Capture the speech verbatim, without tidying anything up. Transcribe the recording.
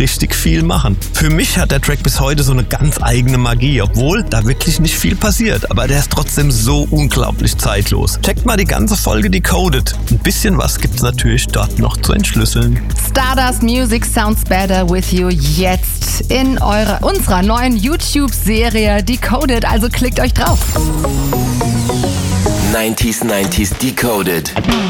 richtig viel machen. Für mich hat der Track bis heute so eine ganz eigene Magie, obwohl da wirklich nicht viel passiert, aber der ist trotzdem so unglaublich zeitlos. Checkt mal die ganze Folge Decoded. Ein bisschen was gibt's natürlich dort noch zu entschlüsseln. Stardust Music Sounds Better With You jetzt in eurer, unserer neuen YouTube-Serie Decoded, also klickt euch drauf. neunziger neunzig Decoded.